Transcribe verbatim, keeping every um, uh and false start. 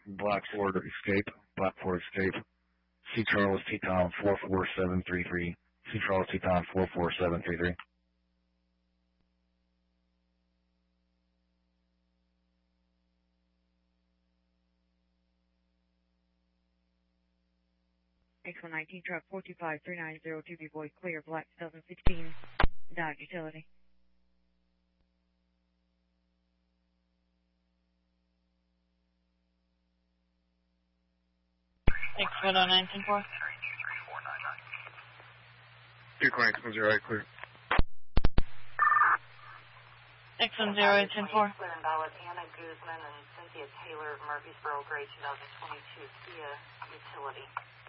Black Ford Escape, Black Ford Escape, C Charles T-Town four four seven three three, C Charles T-Town four four seven three three. X one nineteen truck four two five three nine zero two B boy clear, black two thousand sixteen Dodge Utility. X one oh nine ten four. Two X one zero eight clear. X one zero eight ten four. Clear and valid. Anna Guzman and Cynthia Taylor, Murfreesboro, Gray two thousand twenty-two Kia Utility.